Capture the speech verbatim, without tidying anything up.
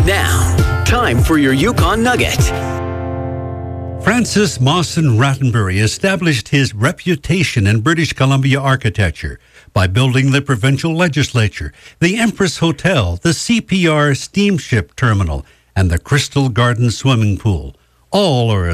Now, time for your Yukon Nugget. Francis Mawson Rattenbury established his reputation in British Columbia architecture by building the provincial legislature, the Empress Hotel, the C P R steamship terminal, and the Crystal Garden swimming pool. All are